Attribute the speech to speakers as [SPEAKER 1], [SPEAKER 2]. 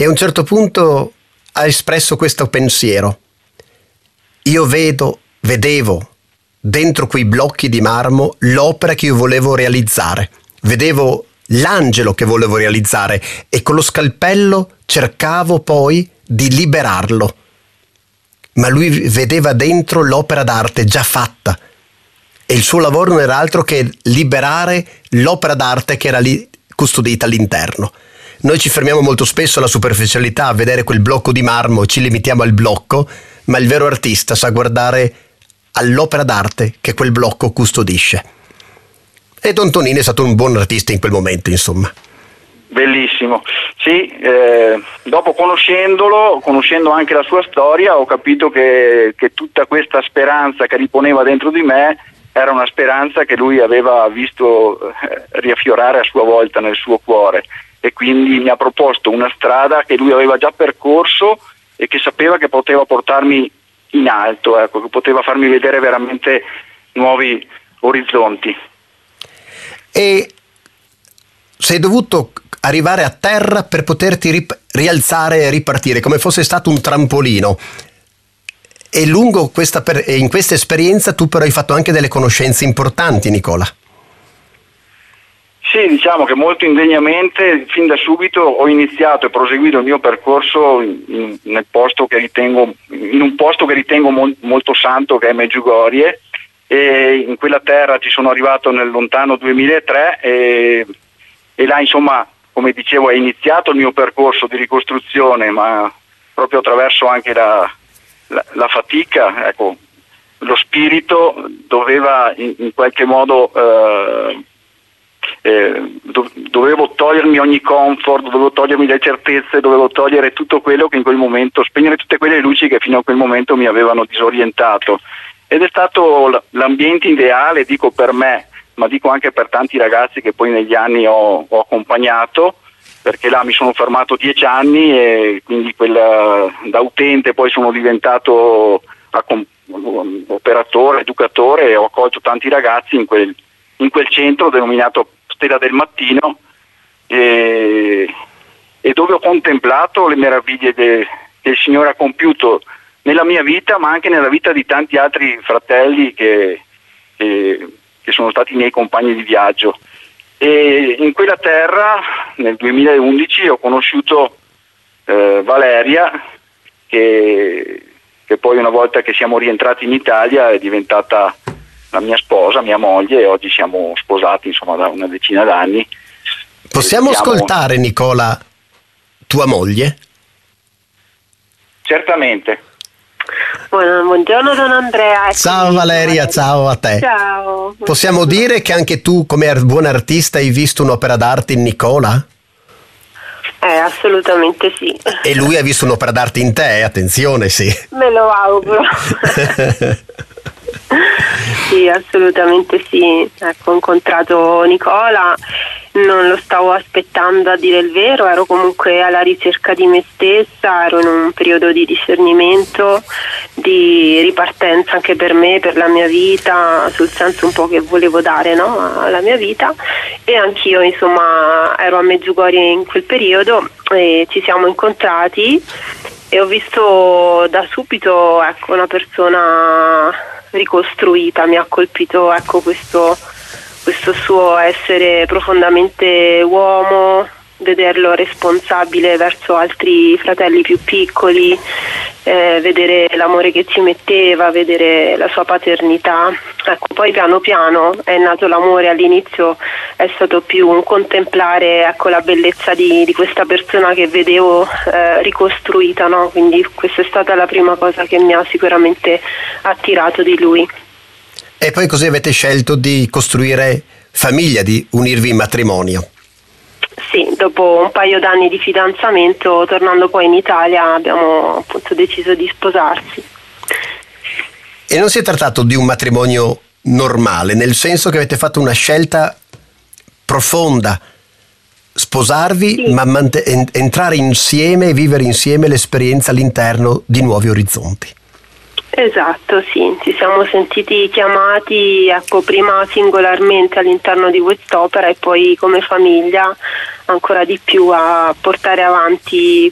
[SPEAKER 1] e a un certo punto ha espresso questo pensiero: io vedevo dentro quei blocchi di marmo l'opera che io volevo realizzare, vedevo l'angelo che volevo realizzare e con lo scalpello cercavo poi di liberarlo, ma lui vedeva dentro l'opera d'arte già fatta e il suo lavoro non era altro che liberare l'opera d'arte che era lì custodita all'interno. Noi ci fermiamo molto spesso alla superficialità, a vedere quel blocco di marmo e ci limitiamo al blocco, ma il vero artista sa guardare all'opera d'arte che quel blocco custodisce. E Don Tonino è stato un buon artista in quel momento, insomma.
[SPEAKER 2] Bellissimo. Sì, dopo conoscendo anche la sua storia, ho capito che tutta questa speranza che riponeva dentro di me era una speranza che lui aveva visto riaffiorare a sua volta nel suo cuore, e quindi mi ha proposto una strada che lui aveva già percorso e che sapeva che poteva portarmi in alto, ecco, che poteva farmi vedere veramente nuovi orizzonti.
[SPEAKER 1] E sei dovuto arrivare a terra per poterti rialzare e ripartire, come fosse stato un trampolino. E in questa esperienza tu però hai fatto anche delle conoscenze importanti, Nicola.
[SPEAKER 2] Sì, diciamo che molto indegnamente, fin da subito, ho iniziato e proseguito il mio percorso in un posto che ritengo molto santo, che è Medjugorje, e in quella terra ci sono arrivato nel lontano 2003 e là, insomma, come dicevo, è iniziato il mio percorso di ricostruzione, ma proprio attraverso anche la fatica, ecco, lo spirito doveva in qualche modo dovevo togliermi ogni comfort, dovevo togliermi le certezze, dovevo togliere tutto quello che in quel momento, spegnere tutte quelle luci che fino a quel momento mi avevano disorientato, ed è stato l'ambiente ideale, dico per me, ma dico anche per tanti ragazzi che poi negli anni ho accompagnato, perché là mi sono fermato 10 anni e quindi da utente poi sono diventato operatore, educatore, e ho accolto tanti ragazzi in quel centro denominato Stella del Mattino, e dove ho contemplato le meraviglie che il Signore ha compiuto nella mia vita, ma anche nella vita di tanti altri fratelli che sono stati i miei compagni di viaggio. E in quella terra nel 2011 ho conosciuto Valeria, che poi, una volta che siamo rientrati in Italia, è diventata la mia sposa, mia moglie, e oggi siamo sposati, insomma, da una decina d'anni.
[SPEAKER 1] Possiamo ascoltare, Nicola, tua moglie?
[SPEAKER 2] Certamente.
[SPEAKER 3] Buongiorno Don Andrea.
[SPEAKER 1] Ciao Valeria, ciao a te.
[SPEAKER 3] Ciao.
[SPEAKER 1] Possiamo dire che anche tu, come buon artista, hai visto un'opera d'arte in Nicola?
[SPEAKER 3] Assolutamente sì.
[SPEAKER 1] E lui ha visto un'opera d'arte in te, attenzione, sì.
[SPEAKER 3] Me lo auguro. Sì, assolutamente sì. Ecco, ho incontrato Nicola, non lo stavo aspettando, a dire il vero, ero comunque alla ricerca di me stessa, ero in un periodo di discernimento, di ripartenza anche per me, per la mia vita, sul senso un po' che volevo dare, no, alla mia vita, e anch'io, insomma, ero a Medjugorje in quel periodo e ci siamo incontrati e ho visto da subito, ecco, una persona ricostruita. Mi ha colpito, ecco, questo suo essere profondamente uomo, vederlo responsabile verso altri fratelli più piccoli, vedere l'amore che ci metteva, vedere la sua paternità. Ecco, poi piano piano è nato l'amore. All'inizio è stato più un contemplare, ecco, la bellezza di questa persona che vedevo ricostruita, no? Quindi questa è stata la prima cosa che mi ha sicuramente attirato di lui.
[SPEAKER 1] E poi così avete scelto di costruire famiglia, di unirvi in matrimonio?
[SPEAKER 3] Sì, dopo un paio d'anni di fidanzamento, tornando poi in Italia, abbiamo appunto deciso di sposarsi.
[SPEAKER 1] E non si è trattato di un matrimonio normale, nel senso che avete fatto una scelta profonda, sposarvi, sì, ma entrare insieme e vivere insieme l'esperienza all'interno di nuovi orizzonti.
[SPEAKER 3] Esatto, sì, ci siamo sentiti chiamati, ecco, prima singolarmente all'interno di quest'opera e poi come famiglia ancora di più a portare avanti